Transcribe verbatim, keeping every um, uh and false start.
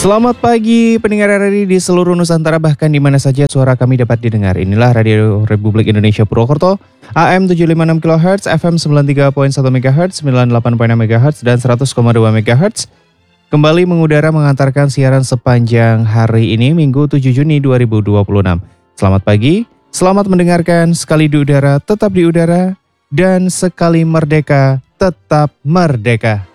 Selamat pagi pendengar R R I di seluruh Nusantara, bahkan di mana saja suara kami dapat didengar. Inilah Radio Republik Indonesia Purwokerto, A M tujuh lima enam kilohertz, F M sembilan tiga koma satu megahertz, sembilan delapan koma enam megahertz, dan seratus koma dua megahertz. Kembali mengudara mengantarkan siaran sepanjang hari ini, Minggu tujuh Juni dua ribu dua puluh enam. Selamat pagi, selamat mendengarkan. Sekali di udara, tetap di udara, dan sekali merdeka, tetap merdeka.